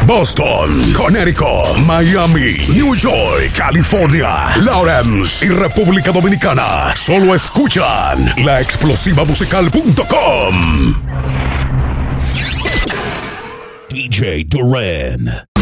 Boston, Connecticut, Miami, New York, California, Lawrence y República Dominicana. Solo escuchan laexplosivamusical.com. DJ Duran.